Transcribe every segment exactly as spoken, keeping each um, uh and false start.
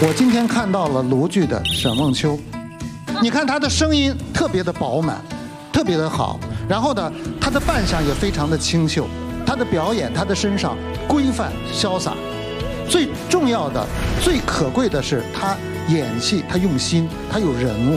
我今天看到了卢剧的沈梦秋，你看她的声音特别的饱满，特别的好，然后呢，她的扮相也非常的清秀，她的表演，她的身上规范潇洒，最重要的、最可贵的是她演戏，她用心，她有人物。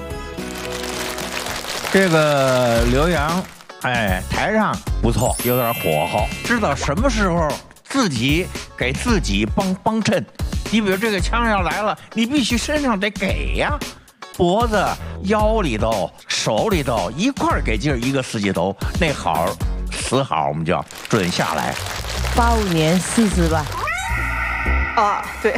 这个刘洋，哎，台上不错，有点火候，知道什么时候自己给自己帮帮衬。你比如这个枪要来了，你必须身上得给呀，脖子、腰里头、手里头一块儿给劲儿，一个四季头，那好死好，我们叫准下来。 八五年四十吧。 啊，对。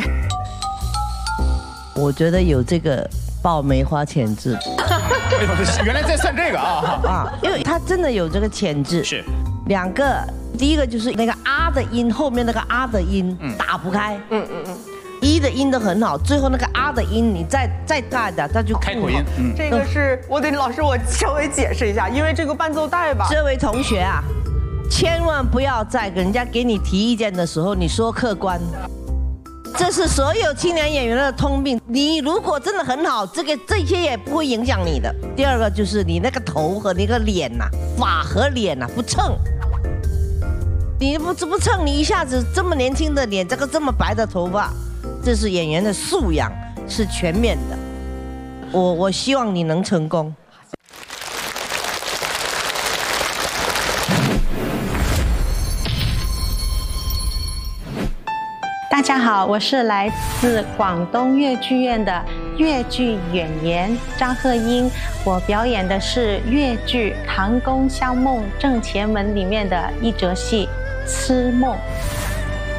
我觉得有这个爆梅花潜质。 原来在算这个啊啊，因为他真的有这个潜质。 是。 两个，第一个就是那个啊的音，后面那个啊的音打不开。嗯嗯嗯。一的音都很好，最后那个啊的音你再再大点，它就开口音。 嗯，这个是我得老师我稍微解释一下，因为这个伴奏带吧。 这位同学啊，千万不要在人家给你提意见的时候你说客观，这是所有青年演员的通病。你如果真的很好，这个这些也不会影响你的。第二个就是你那个头和那个脸呐、啊，发和脸呐、啊、不称。你不不称，你一下子这么年轻的脸，这个这么白的头发。这是演员的素养，是全面的。我我希望你能成功。 大家好，我是来自广东粤剧院的粤剧演员张鹤英，我表演的是粤剧《唐宫香梦正前门》里面的一折戏《痴梦》。